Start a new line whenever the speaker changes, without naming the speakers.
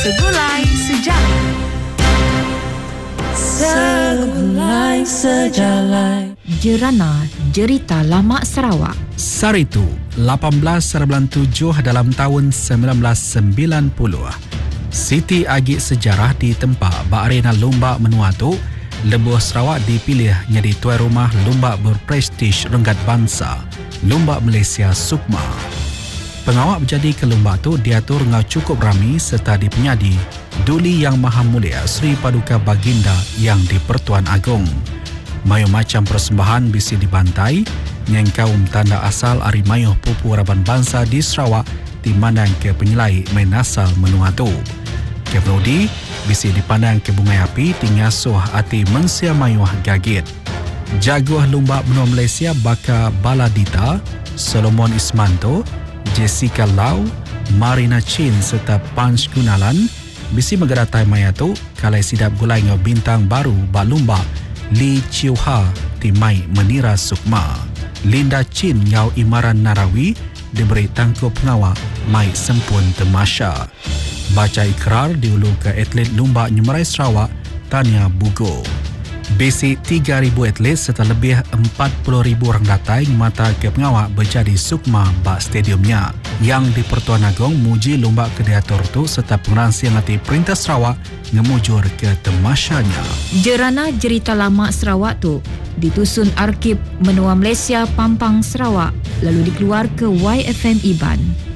Segulai Sejarah.
Segulai Sejarah.
Jerana Jerita Lama Sarawak.
Saritu 18/7 dalam tahun 1990. Siti Agik Sejarah di tempat Arena Lomba Menua tu, Lebuh Sarawak dipilih jadi tuan rumah lomba berprestij Renggat Bangsa, Lomba Malaysia Sukma. Pengawak berjadi ke lomba tu diatur ngau cukup rami serta dipenyadi Duli Yang Maha Mulia Sri Paduka Baginda yang di-Pertuan Agong. Mayu macam persembahan bisi dibantai yang kaum tanda asal Arimayuh Pupu Raban Bangsa di Sarawak dimandang ke penyelai main asal menua tu. Kebrodi bisi dipandang ke bungai api tingasuh ati mensia mayuh gagit. Jaguh lomba benua Malaysia Baka Baladita, Solomon Ismanto, Jessica Lau, Marina Chin serta Punch Gunalan bisi megaratai maya tu kalai sidap gulai ngau bintang baru balumba Lee Chiu Ha timai menira Sukma. Linda Chin ngau Imaran Narawi diberi tangkup pengawak mai sempun temasya. Baca ikrar diulu ke atlet lomba Nyumerai Sarawak Tania Bugo. Basic 3,000 atlet serta lebih 40,000 orang datai mata ke pengawak berjadi Sukma bak stadiumnya. Yang di-Pertuan Agong muji lomba kedeator tu serta pengeransi yang hati Perintah Sarawak ngemujur ke temasyanya.
Jerana Jerita Lama Sarawak tu ditusun Arkib Menua Malaysia Pampang Sarawak lalu dikeluar ke YFM Iban.